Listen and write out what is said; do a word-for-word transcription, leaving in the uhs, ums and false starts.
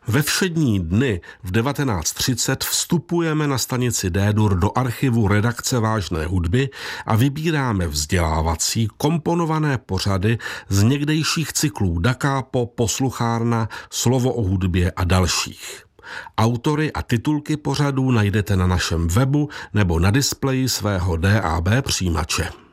Ve všední dny v devatenáct třicet vstupujeme na stanici D-dur do archivu redakce Vážné hudby a vybíráme vzdělávací komponované pořady z někdejších cyklů Da Capo, Posluchárna, Slovo o hudbě a dalších. Autory a titulky pořadů najdete na našem webu nebo na displeji svého D A B přijímače.